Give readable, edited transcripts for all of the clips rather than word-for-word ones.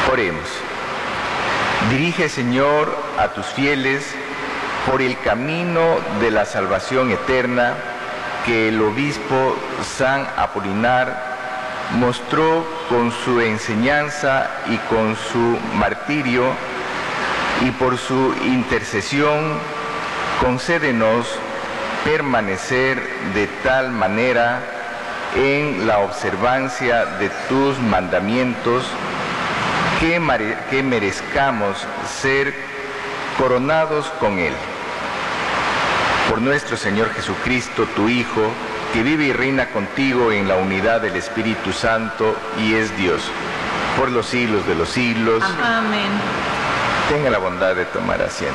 Oremos. Dirige, Señor, a tus fieles por el camino de la salvación eterna que el obispo San Apolinar mostró con su enseñanza y con su martirio, y por su intercesión concédenos permanecer de tal manera en la observancia de tus mandamientos que merezcamos ser coronados con Él. Por nuestro Señor Jesucristo, tu Hijo, que vive y reina contigo en la unidad del Espíritu Santo y es Dios, por los siglos de los siglos. Amén. Tenga la bondad de tomar asiento.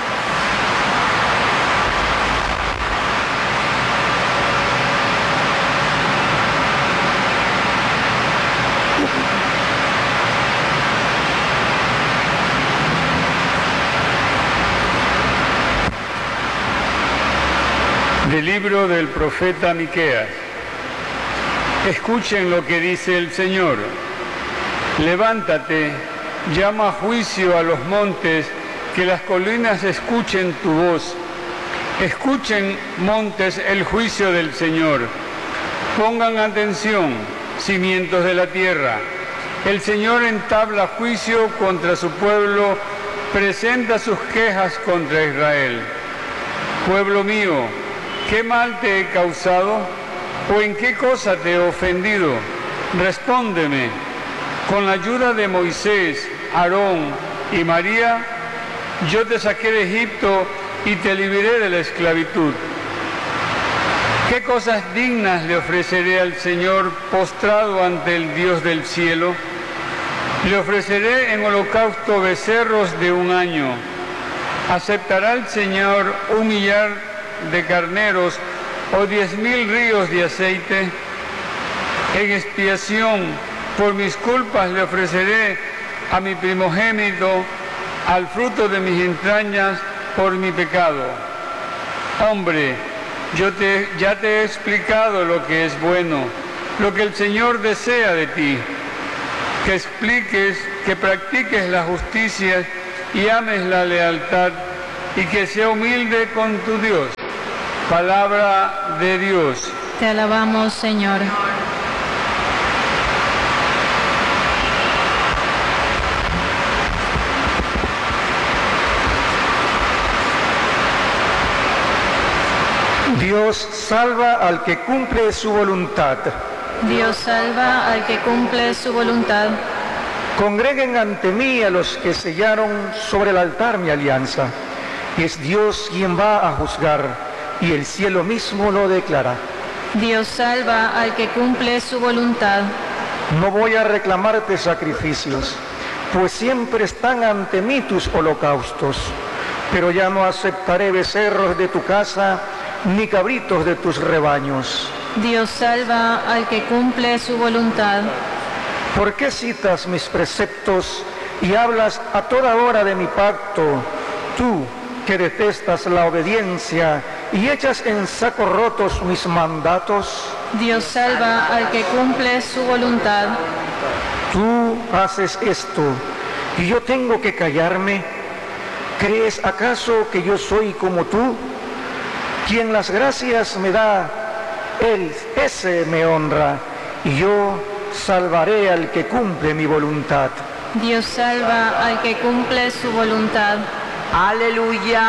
Del libro del profeta Miqueas. Escuchen lo que dice el Señor. Levántate, llama a juicio a los montes, que las colinas escuchen tu voz. Escuchen, montes, el juicio del Señor. Pongan atención, cimientos de la tierra. El Señor entabla juicio contra su pueblo, presenta sus quejas contra Israel. Pueblo mío, ¿qué mal te he causado? ¿O en qué cosa te he ofendido? Respóndeme. Con la ayuda de Moisés, Aarón y María, yo te saqué de Egipto y te libré de la esclavitud. ¿Qué cosas dignas le ofreceré al Señor postrado ante el Dios del cielo? Le ofreceré en holocausto becerros de 1 año. ¿Aceptará el Señor 1 millar de carneros o 10,000 ríos de aceite? En expiación por mis culpas le ofreceré a mi primogénito, al fruto de mis entrañas, por mi pecado. Hombre, ya te he explicado lo que es bueno, lo que el Señor desea de ti, que expliques, que practiques la justicia y ames la lealtad, y que sea humilde con tu Dios. Palabra de Dios. Te alabamos, Señor. Dios salva al que cumple su voluntad. Dios salva al que cumple su voluntad. Congreguen ante mí a los que sellaron sobre el altar mi alianza. Es Dios quien va a juzgar, y el cielo mismo lo declara. Dios salva al que cumple su voluntad. No voy a reclamarte sacrificios, pues siempre están ante mí tus holocaustos. Pero ya no aceptaré becerros de tu casa, ni cabritos de tus rebaños. Dios salva al que cumple su voluntad. ¿Por qué citas mis preceptos y hablas a toda hora de mi pacto, tú que detestas la obediencia y echas en saco rotos mis mandatos? Dios salva al que cumple su voluntad. Tú haces esto y yo tengo que callarme. ¿Crees acaso que yo soy como tú? Quien las gracias me da, ese me honra, y yo salvaré al que cumple mi voluntad. Dios salva al que cumple su voluntad. Aleluya.